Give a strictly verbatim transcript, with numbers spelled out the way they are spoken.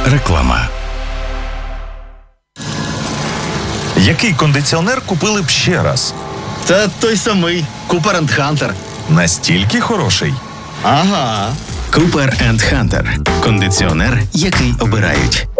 Реклама. Який кондиціонер купили б ще раз? Та той самий. Cooper енд Hunter. Настільки хороший? Ага. Cooper енд Hunter. Кондиціонер, який обирають.